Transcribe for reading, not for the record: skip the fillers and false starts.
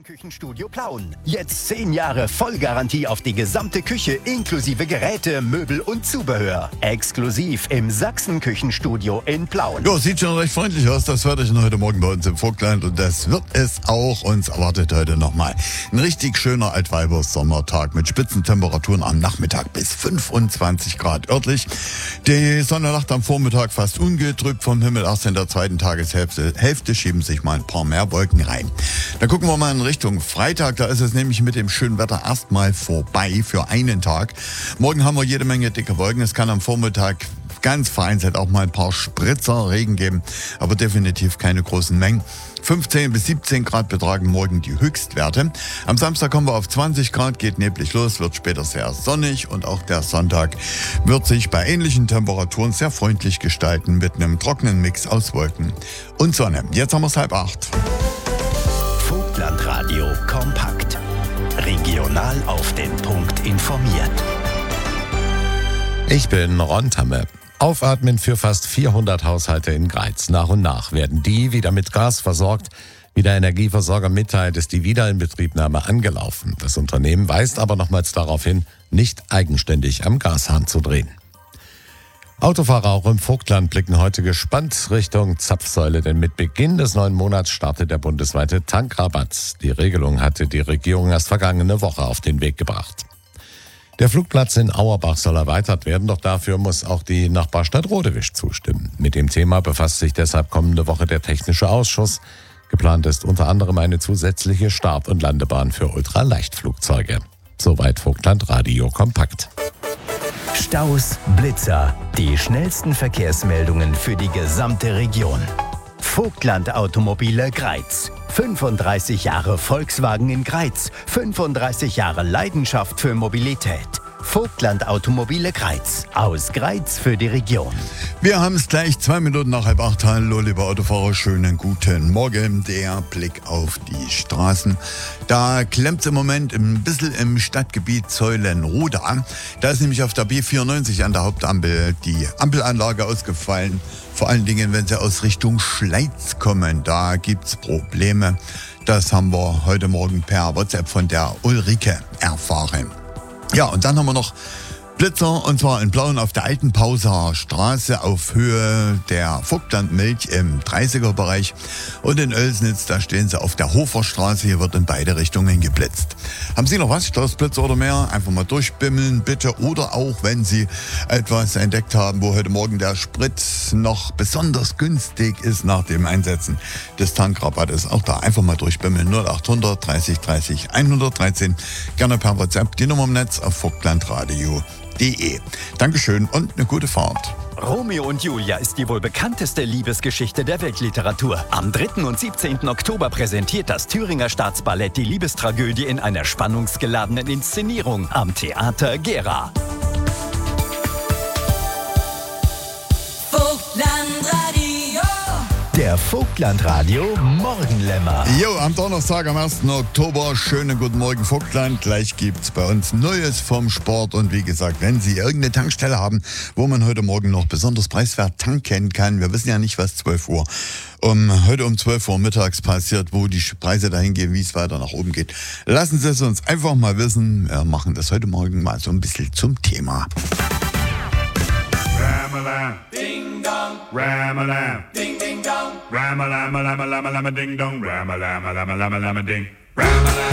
Küchenstudio Plauen. Jetzt 10 Jahre Vollgarantie auf die gesamte Küche inklusive Geräte, Möbel und Zubehör. Exklusiv im Sachsen-Küchenstudio in Plauen. Ja, sieht schon recht freundlich aus, das Wetterchen heute Morgen bei uns im Vogtland. Und das wird es auch. Uns erwartet heute nochmal ein richtig schöner Altweibers-Sommertag mit Spitzentemperaturen am Nachmittag bis 25 Grad örtlich. Die Sonne lacht am Vormittag fast ungetrübt vom Himmel. Erst in der zweiten Tageshälfte schieben sich mal ein paar mehr Wolken rein. Dann gucken wir mal in Richtung Freitag. Da ist es nämlich mit dem schönen Wetter erstmal vorbei für einen Tag. Morgen haben wir jede Menge dicke Wolken. Es kann am Vormittag ganz vereinzelt auch mal ein paar Spritzer Regen geben, aber definitiv keine großen Mengen. 15 bis 17 Grad betragen morgen die Höchstwerte. Am Samstag kommen wir auf 20 Grad, geht neblig los, wird später sehr sonnig und auch der Sonntag wird sich bei ähnlichen Temperaturen sehr freundlich gestalten mit einem trockenen Mix aus Wolken und Sonne. Jetzt haben wir es 7:30. Vogtlandradio kompakt. Regional auf den Punkt informiert. Ich bin Ron Tamme. Aufatmen für fast 400 Haushalte in Greiz. Nach und nach werden die wieder mit Gas versorgt. Wie der Energieversorger mitteilt, ist die Wiederinbetriebnahme angelaufen. Das Unternehmen weist aber nochmals darauf hin, nicht eigenständig am Gashahn zu drehen. Autofahrer auch im Vogtland blicken heute gespannt Richtung Zapfsäule, denn mit Beginn des neuen Monats startet der bundesweite Tankrabatt. Die Regelung hatte die Regierung erst vergangene Woche auf den Weg gebracht. Der Flugplatz in Auerbach soll erweitert werden, doch dafür muss auch die Nachbarstadt Rodewisch zustimmen. Mit dem Thema befasst sich deshalb kommende Woche der Technische Ausschuss. Geplant ist unter anderem eine zusätzliche Start- und Landebahn für Ultraleichtflugzeuge. Soweit Vogtland Radio kompakt. Staus, Blitzer, die schnellsten Verkehrsmeldungen für die gesamte Region. Vogtland Automobile Greiz. 35 Jahre Volkswagen in Greiz. 35 Jahre Leidenschaft für Mobilität. Vogtland Automobile Greiz. Aus Greiz für die Region. Wir haben es gleich 2 Minuten nach 7:30. Hallo, liebe Autofahrer, schönen guten Morgen. Der Blick auf die Straßen. Da klemmt es im Moment ein bisschen im Stadtgebiet Zeulenroda an. Da ist nämlich auf der B94 an der Hauptampel die Ampelanlage ausgefallen. Vor allen Dingen, wenn sie aus Richtung Schleiz kommen. Da gibt's Probleme. Das haben wir heute Morgen per WhatsApp von der Ulrike erfahren. Ja, und dann haben wir noch Blitzer, und zwar in Plauen auf der alten Pauser Straße auf Höhe der Vogtlandmilch im 30er-Bereich. Und in Oelsnitz, da stehen sie auf der Hoferstraße. Hier wird in beide Richtungen geblitzt. Haben Sie noch was, Stoßblitzer oder mehr? Einfach mal durchbimmeln, bitte. Oder auch, wenn Sie etwas entdeckt haben, wo heute Morgen der Sprit noch besonders günstig ist nach dem Einsetzen des Tankrabattes. Auch da einfach mal durchbimmeln. 0800 30 30 113. Gerne per WhatsApp. Die Nummer im Netz auf vogtlandradio.de. Dankeschön und eine gute Fahrt. Romeo und Julia ist die wohl bekannteste Liebesgeschichte der Weltliteratur. Am 3. und 17. Oktober präsentiert das Thüringer Staatsballett die Liebestragödie in einer spannungsgeladenen Inszenierung am Theater Gera. Der Vogtlandradio Morgenlämmer. Jo, am Donnerstag, am 1. Oktober, schönen guten Morgen Vogtland. Gleich gibt's bei uns Neues vom Sport. Und wie gesagt, wenn Sie irgendeine Tankstelle haben, wo man heute Morgen noch besonders preiswert tanken kann, wir wissen ja nicht, was 12 Uhr heute um 12 Uhr mittags passiert, wo die Preise dahin gehen, wie es weiter nach oben geht. Lassen Sie es uns einfach mal wissen. Wir machen das heute Morgen mal so ein bisschen zum Thema. Ram-a-lam, ding-dong, ram-a-lam, ding-ding-dong, ram-a-lam-a-lam-a-lam-a-lam-a-ding-dong, ram-a-lam-a-lam-a-lam-a-lam-a-ding, ram-a-lam.